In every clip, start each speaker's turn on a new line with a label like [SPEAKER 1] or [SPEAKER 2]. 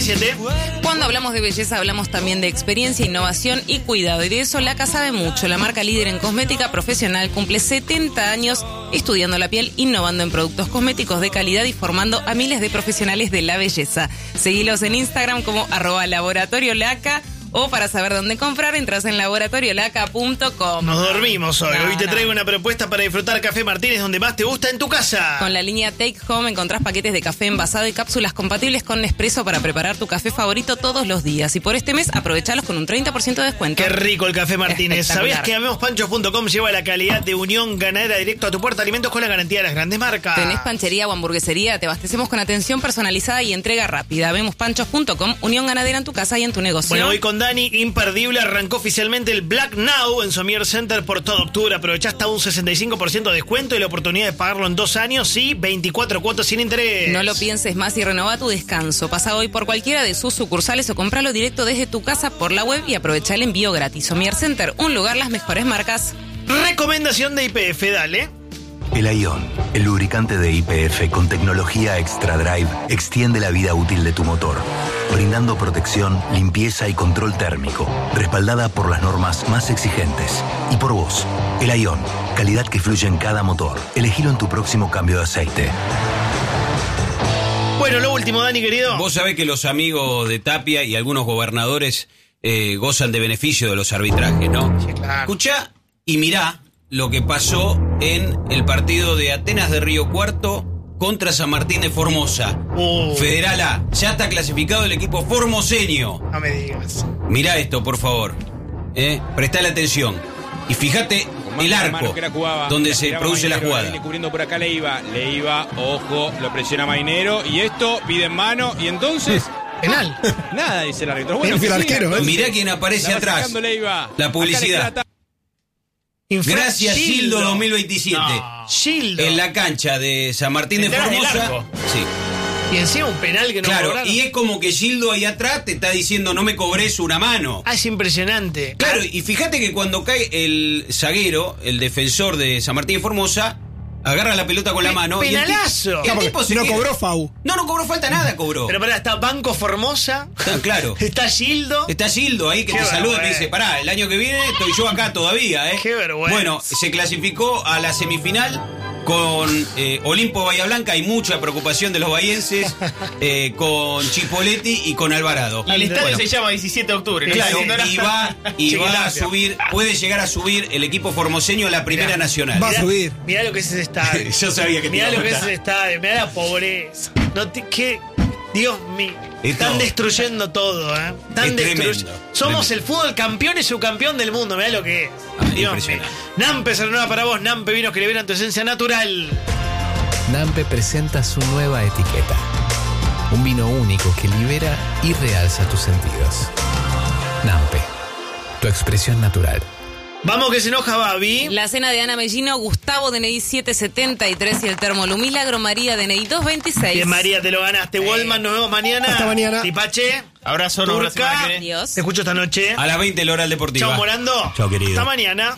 [SPEAKER 1] 9:47.
[SPEAKER 2] Cuando hablamos de belleza, hablamos también de experiencia, innovación y cuidado. Y de eso Laca sabe mucho. La marca líder en cosmética profesional cumple 70 años estudiando la piel, innovando en productos cosméticos de calidad y formando a miles de profesionales de la belleza. Seguilos en Instagram como @laboratoriolaca. O para saber dónde comprar, entras en laboratoriolaca.com.
[SPEAKER 1] Nos dormimos hoy. Hoy te traigo una propuesta para disfrutar Café Martínez donde más te gusta en tu casa.
[SPEAKER 2] Con la línea Take Home encontrás paquetes de café envasado y cápsulas compatibles con Nespresso para preparar tu café favorito todos los días. Y por este mes, aprovechalos con un 30% de descuento.
[SPEAKER 1] Qué rico el Café Martínez. ¿Sabías que HamemosPanchos.com lleva la calidad de Unión Ganadera directo a tu puerta? Alimentos con la garantía de las grandes marcas.
[SPEAKER 2] ¿Tenés panchería o hamburguesería? Te abastecemos con atención personalizada y entrega rápida. HamemosPanchos.com, Unión Ganadera en tu casa y en tu negocio.
[SPEAKER 1] Bueno, hoy con Dani, imperdible, arrancó oficialmente el Black Now en Somier Center por todo octubre. Aprovechá hasta un 65% de descuento y la oportunidad de pagarlo en 2 años y 24 cuotas sin interés.
[SPEAKER 2] No lo pienses más y renová tu descanso. Pasa hoy por cualquiera de sus sucursales o compralo directo desde tu casa por la web y aprovechá el envío gratis. Somier Center, un lugar, las mejores marcas.
[SPEAKER 1] Recomendación de YPF, dale.
[SPEAKER 3] El Ion, el lubricante de YPF con tecnología Extra Drive, extiende la vida útil de tu motor, brindando protección, limpieza y control térmico, respaldada por las normas más exigentes. Y por vos, el Ion, calidad que fluye en cada motor. Elegilo en tu próximo cambio de aceite.
[SPEAKER 1] Bueno, lo último, Dani, querido.
[SPEAKER 4] Vos sabés que los amigos de Tapia y algunos gobernadores gozan de beneficio de los arbitrajes, ¿no?
[SPEAKER 1] Sí, claro.
[SPEAKER 4] Escuchá y mirá lo que pasó en el partido de Atenas de Río Cuarto contra San Martín de Formosa. Federal A. Ya está clasificado el equipo formoseño.
[SPEAKER 1] No me digas.
[SPEAKER 4] Mirá esto, por favor. Prestale atención. Y fíjate el arco donde se produce la jugada.
[SPEAKER 5] Viene cubriendo por acá Leiva, ojo, lo presiona Mainero. Y esto pide en mano. Y entonces...
[SPEAKER 1] Penal.
[SPEAKER 5] Nada, dice el árbitro. Bueno,
[SPEAKER 6] el arquero,
[SPEAKER 4] Mirá quién aparece atrás.
[SPEAKER 5] La
[SPEAKER 4] publicidad. Gracias, Gildo 2027.
[SPEAKER 1] No. Gildo.
[SPEAKER 4] En la cancha de San Martín de Formosa. Sí.
[SPEAKER 1] Y encima un penal que no
[SPEAKER 4] claro,
[SPEAKER 1] cobraron.
[SPEAKER 4] y es como que Gildo ahí atrás te está diciendo no me cobres una mano.
[SPEAKER 1] Ah, es impresionante.
[SPEAKER 4] Claro, y fíjate que cuando cae el zaguero, el defensor de San Martín de Formosa, agarra la pelota con la mano.
[SPEAKER 1] ¡Penalazo!
[SPEAKER 4] Y el tipo
[SPEAKER 6] no cobró FAU.
[SPEAKER 4] No cobró falta nada, cobró.
[SPEAKER 1] Pero pará, está Banco Formosa.
[SPEAKER 4] Claro.
[SPEAKER 1] Está Gildo.
[SPEAKER 4] Está Gildo ahí que
[SPEAKER 1] Qué
[SPEAKER 4] te saluda y te
[SPEAKER 1] vergüenza.
[SPEAKER 4] dice, pará, el año que viene estoy yo acá todavía,
[SPEAKER 1] Qué vergüenza.
[SPEAKER 4] Bueno, se clasificó a la semifinal con Olimpo Bahía Blanca. Hay mucha preocupación de los bahienses, con Chipoletti y con Alvarado.
[SPEAKER 7] Y el estadio se llama 17 de octubre. ¿no?
[SPEAKER 4] Claro, y va a
[SPEAKER 1] Chiquitapia.
[SPEAKER 4] subir, puede llegar a subir el equipo formoseño a la Primera Nacional.
[SPEAKER 6] Va a subir.
[SPEAKER 1] Mirá lo que es ese estadio.
[SPEAKER 4] Yo sabía que te iba
[SPEAKER 1] Mirá
[SPEAKER 4] a
[SPEAKER 1] lo que es
[SPEAKER 4] gustar.
[SPEAKER 1] ese estadio. Mirá la pobreza. ¿Qué? Dios mío.
[SPEAKER 4] Esto-
[SPEAKER 1] Están destruyendo todo, ¿eh?
[SPEAKER 4] Es tremendo.
[SPEAKER 1] Somos
[SPEAKER 4] Tremendo.
[SPEAKER 1] el fútbol campeón y subcampeón del mundo. Mirá lo que es. Dios mío.
[SPEAKER 4] impresionante.
[SPEAKER 1] Nampe se renueva para vos. Nampe, vinos que liberan tu esencia natural.
[SPEAKER 8] Nampe presenta su nueva etiqueta. Un vino único que libera y realza tus sentidos. Nampe, tu expresión natural.
[SPEAKER 1] Vamos que se enoja Babi.
[SPEAKER 2] La cena de Ana Mellino, Gustavo DNI 773 y el Termolu Milagro María DNI 226.
[SPEAKER 1] Bien, María, te lo ganaste. Wallman, nos vemos mañana.
[SPEAKER 6] Hasta mañana.
[SPEAKER 1] Tipache.
[SPEAKER 7] Abrazo, nos vemos la semana que viene.
[SPEAKER 2] Adiós.
[SPEAKER 1] Te escucho esta noche.
[SPEAKER 4] A las 20 la hora deportiva.
[SPEAKER 1] Chao, Morando.
[SPEAKER 3] Chao, querido.
[SPEAKER 1] Hasta mañana.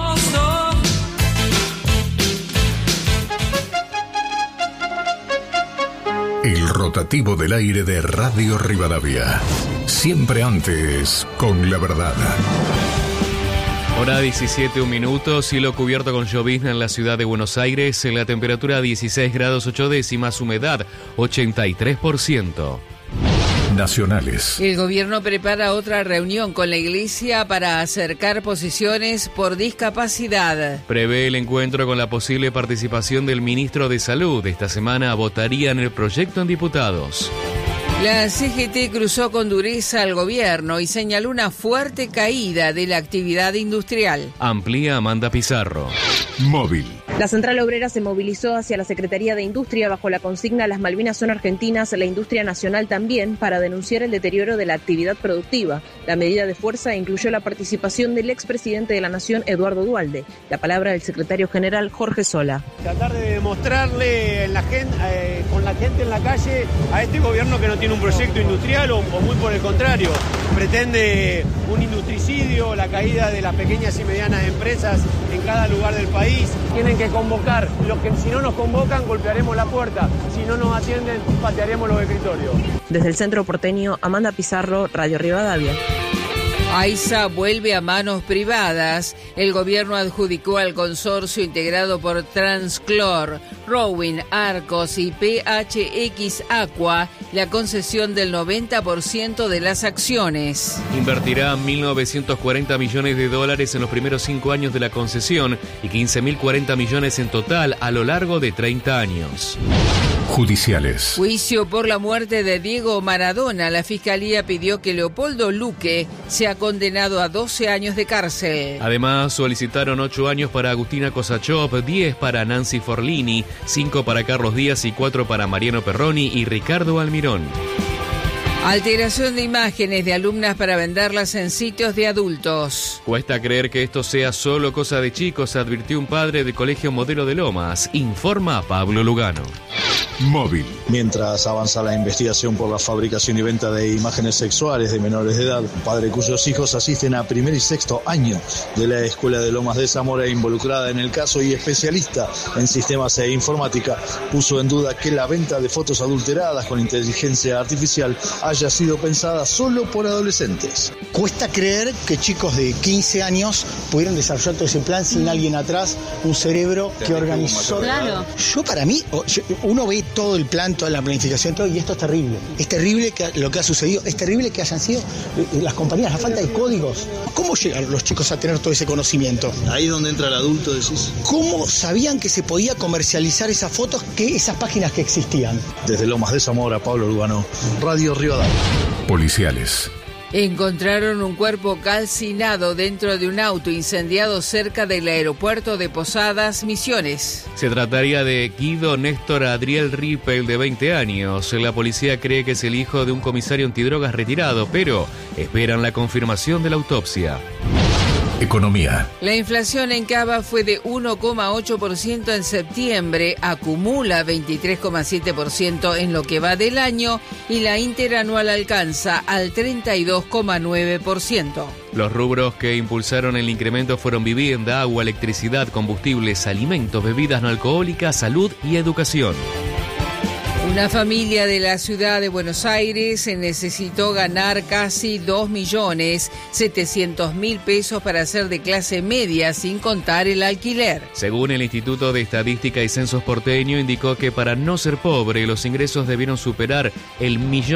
[SPEAKER 9] El rotativo del aire de Radio Rivadavia. Siempre antes con la verdad.
[SPEAKER 10] Hora 17, 1 minuto, cielo cubierto con llovizna en la ciudad de Buenos Aires, la temperatura 16 grados 8 décimas, humedad 83%.
[SPEAKER 9] Nacionales.
[SPEAKER 11] El gobierno prepara otra reunión con la iglesia para acercar posiciones por discapacidad.
[SPEAKER 10] Prevé el encuentro con la posible participación del ministro de Salud. Esta semana votarían el proyecto en diputados.
[SPEAKER 11] La CGT cruzó con dureza al gobierno y señaló una fuerte caída de la actividad industrial.
[SPEAKER 10] Amplía Amanda Pizarro.
[SPEAKER 9] Móvil.
[SPEAKER 12] La Central Obrera se movilizó hacia la Secretaría de Industria bajo la consigna "Las Malvinas son argentinas, la industria nacional también", para denunciar el deterioro de la actividad productiva. La medida de fuerza incluyó la participación del expresidente de la Nación, Eduardo Duhalde. La palabra del secretario general, Jorge Sola.
[SPEAKER 5] Tratar de demostrarle con la gente en la calle a este gobierno que no tiene un proyecto industrial o muy por el contrario. Pretende un industricidio, la caída de las pequeñas y medianas empresas en cada lugar del país.
[SPEAKER 12] Tienen que
[SPEAKER 5] convocar. Si no nos convocan, golpearemos la puerta. Si no nos atienden, patearemos los escritorios.
[SPEAKER 12] Desde el centro porteño, Amanda Pizarro, Radio Rivadavia.
[SPEAKER 11] AISA vuelve a manos privadas. El gobierno adjudicó al consorcio integrado por Transclor, Rowin, Arcos y PHX Aqua la concesión del 90% de las acciones.
[SPEAKER 10] Invertirá 1.940 millones de dólares en los primeros 5 años de la concesión y 15.040 millones en total a lo largo de 30 años.
[SPEAKER 9] Judiciales.
[SPEAKER 11] Juicio por la muerte de Diego Maradona. La Fiscalía pidió que Leopoldo Luque sea condenado a 12 años de cárcel.
[SPEAKER 10] Además, solicitaron 8 años para Agustina Kosachov, 10 para Nancy Forlini, 5 para Carlos Díaz y 4 para Mariano Perroni y Ricardo Almirón.
[SPEAKER 11] Alteración de imágenes de alumnas para venderlas en sitios de adultos.
[SPEAKER 10] Cuesta creer que esto sea solo cosa de chicos, advirtió un padre del Colegio Modelo de Lomas. Informa Pablo Lugano.
[SPEAKER 9] Móvil.
[SPEAKER 6] Mientras avanza la investigación por la fabricación y venta de imágenes sexuales de menores de edad, un padre cuyos hijos asisten a primer y sexto año de la Escuela de Lomas de Zamora involucrada en el caso y especialista en sistemas e informática, puso en duda que la venta de fotos adulteradas con inteligencia artificial haya sido pensada solo por adolescentes.
[SPEAKER 13] Cuesta creer que chicos de 15 años pudieron desarrollar todo ese plan sin alguien atrás, un cerebro que organizó.
[SPEAKER 14] Claro.
[SPEAKER 13] Yo para mí, uno ve todo el plan, toda la planificación, todo, y esto es terrible. Es terrible lo que ha sucedido, es terrible que hayan sido las compañías, la falta de códigos. ¿Cómo llegan los chicos a tener todo ese conocimiento?
[SPEAKER 6] Ahí es donde entra el adulto, decís.
[SPEAKER 13] ¿Cómo sabían que se podía comercializar esas fotos, esas páginas que existían?
[SPEAKER 6] Desde Lomas de Zamora, Pablo Lugano, Radio Rivadavia.
[SPEAKER 9] Policiales.
[SPEAKER 11] Encontraron un cuerpo calcinado dentro de un auto incendiado cerca del aeropuerto de Posadas, Misiones.
[SPEAKER 10] Se trataría de Guido Néstor Adriel Rippel, de 20 años. La policía cree que es el hijo de un comisario antidrogas retirado, pero esperan la confirmación de la autopsia.
[SPEAKER 9] Economía.
[SPEAKER 11] La inflación en Cava fue de 1,8% en septiembre, acumula 23,7% en lo que va del año y la interanual alcanza al 32,9%.
[SPEAKER 10] Los rubros que impulsaron el incremento fueron vivienda, agua, electricidad, combustibles, alimentos, bebidas no alcohólicas, salud y educación.
[SPEAKER 11] Una familia de la ciudad de Buenos Aires necesitó ganar casi 2.700.000 pesos para ser de clase media sin contar el alquiler.
[SPEAKER 10] Según el Instituto de Estadística y Censos porteño, indicó que para no ser pobre los ingresos debieron superar el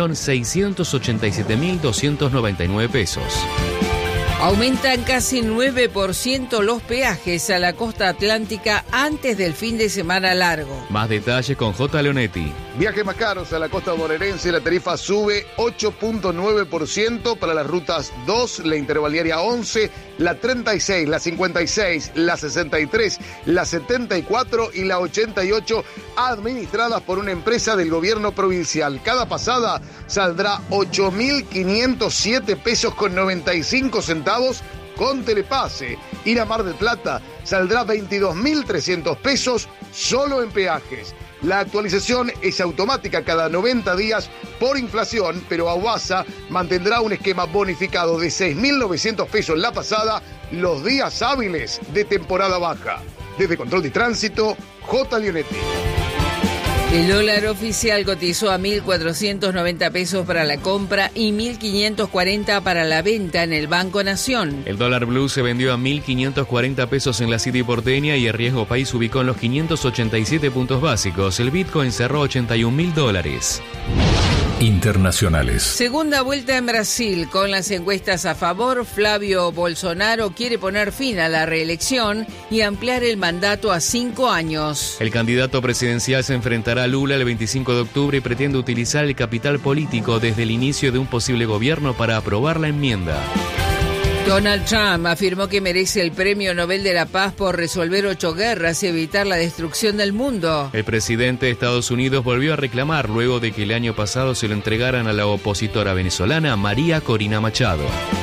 [SPEAKER 10] 1.687.299 pesos.
[SPEAKER 11] Aumentan casi 9% los peajes a la costa atlántica antes del fin de semana largo.
[SPEAKER 10] Más detalles con J. Leonetti.
[SPEAKER 15] Viajes más caros a la costa bonaerense, la tarifa sube 8.9% para las rutas 2, la intervaliaria 11, la 36, la 56, la 63, la 74 y la 88, administradas por una empresa del gobierno provincial. Cada pasada saldrá 8.507 pesos con 95 centavos con telepase. Ir a Mar del Plata saldrá 22.300 pesos solo en peajes. La actualización es automática cada 90 días por inflación, pero Aguasa mantendrá un esquema bonificado de 6.900 pesos la pasada los días hábiles de temporada baja. Desde Control de Tránsito, J. Leonetti.
[SPEAKER 11] El dólar oficial cotizó a 1.490 pesos para la compra y 1.540 para la venta en el Banco Nación.
[SPEAKER 10] El dólar blue se vendió a 1.540 pesos en la City porteña y el riesgo país ubicó en los 587 puntos básicos. El Bitcoin cerró $81.000.
[SPEAKER 9] Internacionales.
[SPEAKER 11] Segunda vuelta en Brasil. Con las encuestas a favor, Flavio Bolsonaro quiere poner fin a la reelección y ampliar el mandato a 5 años.
[SPEAKER 10] El candidato presidencial se enfrentará a Lula el 25 de octubre y pretende utilizar el capital político desde el inicio de un posible gobierno para aprobar la enmienda.
[SPEAKER 11] Donald Trump afirmó que merece el Premio Nobel de la Paz por resolver 8 guerras y evitar la destrucción del mundo.
[SPEAKER 10] El presidente de Estados Unidos volvió a reclamar luego de que el año pasado se lo entregaran a la opositora venezolana María Corina Machado.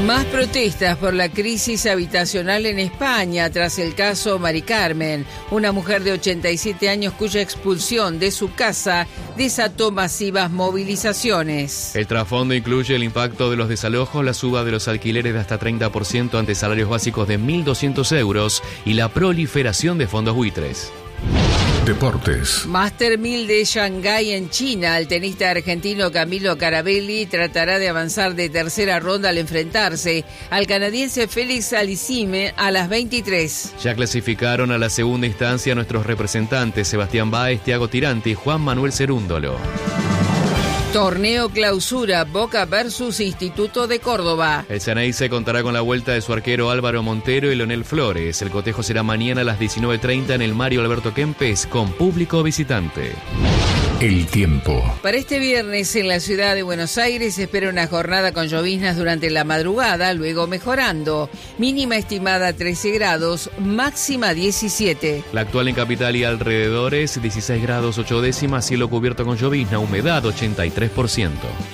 [SPEAKER 11] Más protestas por la crisis habitacional en España tras el caso Mari Carmen, una mujer de 87 años cuya expulsión de su casa desató masivas movilizaciones.
[SPEAKER 10] El trasfondo incluye el impacto de los desalojos, la suba de los alquileres de hasta 30% ante salarios básicos de 1.200 euros y la proliferación de fondos buitres.
[SPEAKER 9] Deportes.
[SPEAKER 11] Master 1000 de Shanghái en China. El tenista argentino Camilo Carabelli tratará de avanzar de tercera ronda al enfrentarse al canadiense Félix Alicime a las 23.
[SPEAKER 10] Ya clasificaron a la segunda instancia nuestros representantes Sebastián Báez, Thiago Tirante y Juan Manuel Cerúndolo.
[SPEAKER 11] Torneo Clausura, Boca versus Instituto de Córdoba.
[SPEAKER 10] El Ceneice contará con la vuelta de su arquero Álvaro Montero y Leonel Flores. El cotejo será mañana a las 19:30 en el Mario Alberto Kempes con público visitante.
[SPEAKER 9] El tiempo.
[SPEAKER 11] Para este viernes en la ciudad de Buenos Aires se espera una jornada con lloviznas durante la madrugada, luego mejorando. Mínima estimada 13 grados, máxima 17.
[SPEAKER 10] La actual en capital y alrededores, 16 grados 8 décimas, cielo cubierto con llovizna, humedad 83%.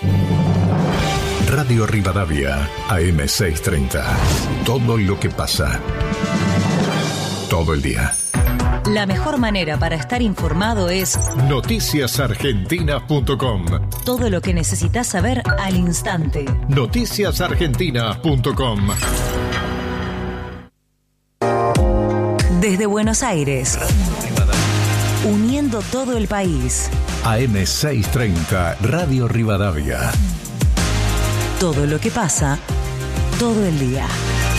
[SPEAKER 9] Radio Rivadavia, AM630. Todo lo que pasa. Todo el día.
[SPEAKER 14] La mejor manera para estar informado es
[SPEAKER 9] noticiasargentinas.com.
[SPEAKER 14] Todo lo que necesitas saber al instante.
[SPEAKER 9] Noticiasargentinas.com.
[SPEAKER 14] Desde Buenos Aires, uniendo todo el país.
[SPEAKER 9] AM630, Radio Rivadavia.
[SPEAKER 14] Todo lo que pasa, todo el día.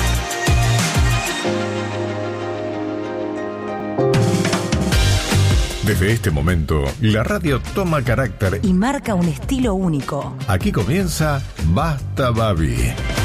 [SPEAKER 9] Desde este momento, la radio toma carácter
[SPEAKER 14] y marca un estilo único.
[SPEAKER 9] Aquí comienza Basta Babi.